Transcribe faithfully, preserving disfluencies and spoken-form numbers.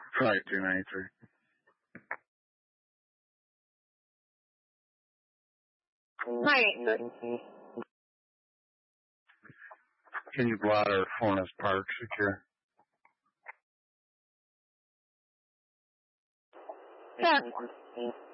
Probably two ninety-three. Right. Can you blot our Forness Park secure? Yeah.